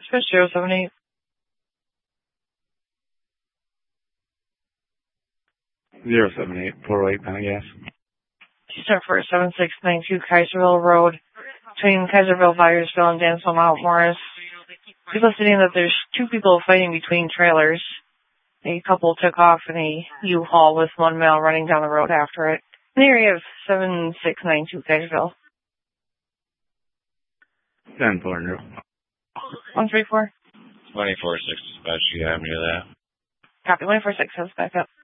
Switch 078. Zero 78, 408 Pendergast. Start for 7692 Kaiserville Road, between Kaiserville, Vyersville, and Dansville, Mount Morris. People stating that there's two people fighting between trailers. A couple took off in a U-Haul with one male running down the road after it. In the area of 7692 Kaiserville. 10-4. 134. 24-6 dispatch, you have me to that. Copy, 146 has back up.